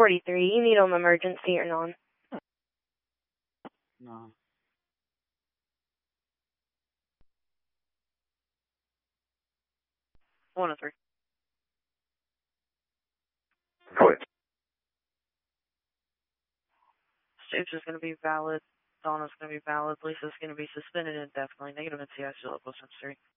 43, you need them emergency or non? No. One of 3. What? State's is going to be valid. Donna's going to be valid. Lisa's going to be suspended indefinitely. Negative NCI still at Post 3.